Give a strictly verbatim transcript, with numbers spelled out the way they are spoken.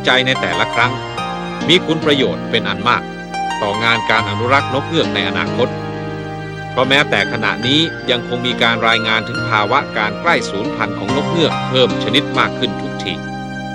ใจในแต่ละครั้งมีคุณประโยชน์เป็นอันมากต่องานการอนุรักษ์นกเงือกในอนาคตเพราะแม้แต่ขณะนี้ยังคงมีการรายงานถึงภาวะการใกล้สูญพันธุ์ของนกเงือกเพิ่มชนิดมากขึ้นทุกที